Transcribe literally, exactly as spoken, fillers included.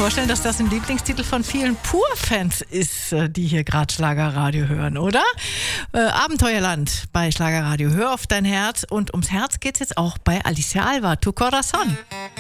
vorstellen, dass das ein Lieblingstitel von vielen Pur-Fans ist, die hier gerade Schlagerradio hören, oder? Äh, Abenteuerland bei Schlagerradio. Hör auf dein Herz. Und ums Herz geht's jetzt auch bei Alicia Alba. Tu Corazon.